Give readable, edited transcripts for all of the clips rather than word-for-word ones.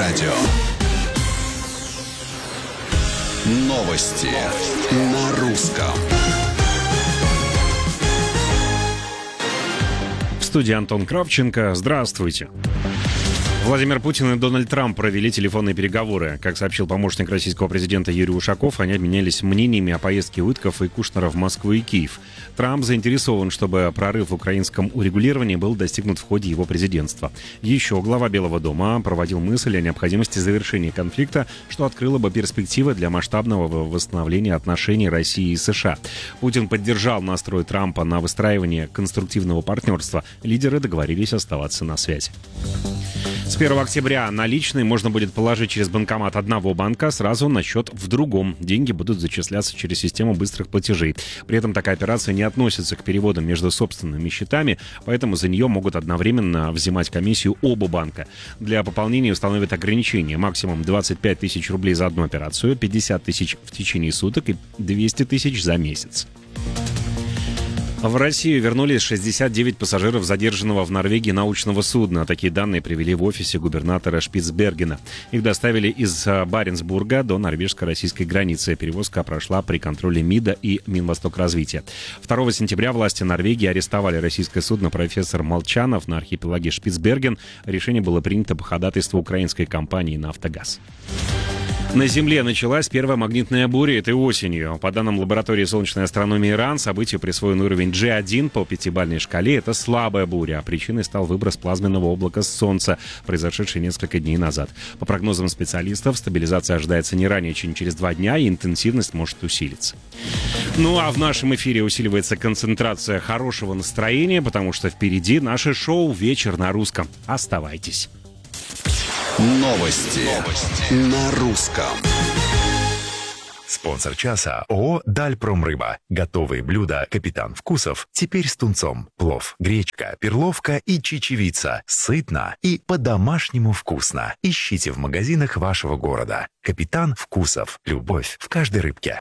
радио. Новости на русском. В студии Антон Кравченко. Здравствуйте. Владимир Путин и Дональд Трамп провели телефонные переговоры. Как сообщил помощник российского президента Юрий Ушаков, они обменялись мнениями о поездке Уиткоффа и Кушнера в Москву и Киев. Трамп заинтересован, чтобы прорыв в украинском урегулировании был достигнут в ходе его президентства. Еще глава Белого дома проводил мысль о необходимости завершения конфликта, что открыло бы перспективы для масштабного восстановления отношений России и США. Путин поддержал настрой Трампа на выстраивание конструктивного партнерства. Лидеры договорились оставаться на связи. С 1 октября наличные можно будет положить через банкомат одного банка сразу на счет в другом. Деньги будут зачисляться через систему быстрых платежей. При этом такая операция не относится к переводам между собственными счетами, поэтому за нее могут одновременно взимать комиссию оба банка. Для пополнения установят ограничения: максимум 25 тысяч рублей за одну операцию, 50 тысяч в течение суток и 200 тысяч за месяц. В Россию вернулись 69 пассажиров задержанного в Норвегии научного судна. Такие данные привели в офисе губернатора Шпицбергена. Их доставили из Баренцбурга до норвежско-российской границы. Перевозка прошла при контроле МИДа и Минвостокразвития. 2 сентября власти Норвегии арестовали российское судно «Профессор Молчанов» на архипелаге Шпицберген. Решение было принято по ходатайству украинской компании «Нафтогаз». На Земле началась первая магнитная буря этой осенью. По данным лаборатории солнечной астрономии РАН, событию присвоен уровень G1 по 5-бальной шкале. Это слабая буря. Причиной стал выброс плазменного облака с Солнца, произошедший несколько дней назад. По прогнозам специалистов, стабилизация ожидается не ранее, чем через 2 дня, и интенсивность может усилиться. Ну а в нашем эфире усиливается концентрация хорошего настроения, потому что впереди наше шоу «Вечер на русском». Оставайтесь. Новости на русском. Спонсор часа ООО «Дальпромрыба». Готовые блюда «Капитан Вкусов» теперь с тунцом. Плов, гречка, перловка и чечевица. Сытно и по-домашнему вкусно. Ищите в магазинах вашего города. «Капитан Вкусов». Любовь в каждой рыбке.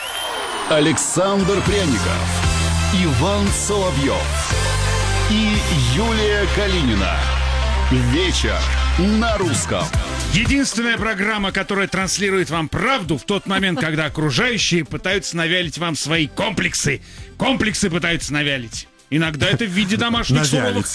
Александр Пряников, Иван Соловьев и Юлия Калинина. Вечер на русском. Единственная программа, которая транслирует вам правду в тот момент, когда окружающие пытаются навялить вам свои комплексы. Комплексы пытаются навялить. Иногда это в виде домашних суровых.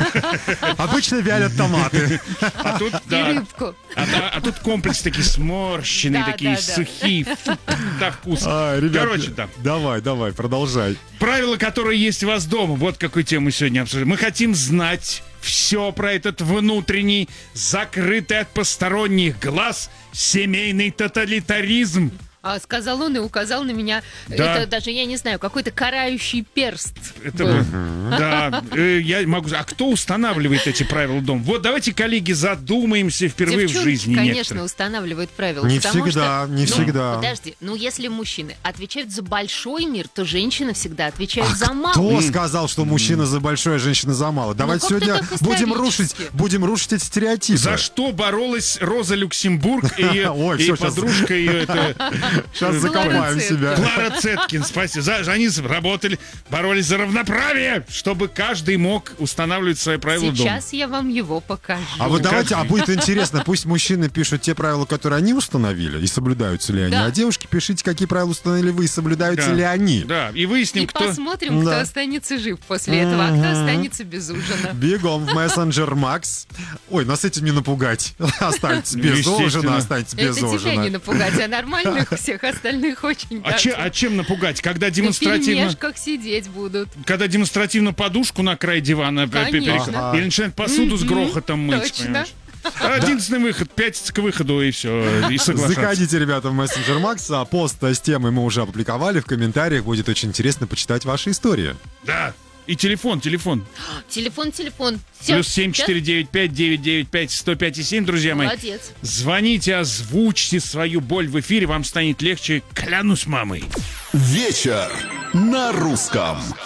Обычно вялят томаты. А тут, да, рыбку. А тут комплекс такие сморщенные, Да, такие да. сухие. Фу, да, вкус. Ребят, Короче, да. Давай, продолжай. Правила, которые есть у вас дома. Вот какую тему мы сегодня обсуждаем. Мы хотим знать все про этот внутренний, закрытый от посторонних глаз семейный тоталитаризм. Сказал он и указал на меня. Да. Это даже, я не знаю, какой-то карающий перст. Это был. да, я могу. А кто устанавливает эти правила дома? Вот давайте, коллеги, задумаемся впервые Девчонки, в жизни. конечно, некоторых. устанавливают правила. Не потому всегда, что, не всегда. Подожди, если мужчины отвечают за большой мир, то женщины всегда отвечают за малый. Кто сказал, что мужчина за большое, а женщина за мало? Давайте как-то сегодня так будем рушить эти стереотипы. За что боролась Роза Люксембург и Ой, всё, щас. подружка ее, это Сейчас закопаем себя. Клара Цеткин, спасибо. Они работали, боролись за равноправие, чтобы каждый мог устанавливать свои правила дома. Сейчас я вам его покажу. А вот давайте, будет интересно, пусть мужчины пишут те правила, которые они установили, и соблюдаются ли они, Да. а девушки пишите, какие правила установили вы, и соблюдаются Да. ли они. Да, и выясним, И кто... посмотрим, кто Да. останется жив после этого, а кто останется без ужина. Бегом в мессенджер Макс. Ой, нас этим не напугать. Останьтесь без Естественно. ужина, останьтесь без Это тебя ужина. не напугать, а нормальных всех остальных очень А чем напугать? Когда На демонстративно... пельмешках сидеть будут. Когда демонстративно подушку на край дивана Конечно. или начинают посуду с грохотом мыть, Точно. понимаешь? Единственный выход, пятиться к выходу и все, и соглашаться. Заходите, ребята, в мессенджер Макс. А пост с темой мы уже опубликовали. В комментариях будет очень интересно почитать ваши истории. Да. И телефон. Телефон. Всё, Плюс 7495-995-105,7, друзья мои. Молодец. Звоните, озвучьте свою боль в эфире, вам станет легче, клянусь мамой. Вечер на русском.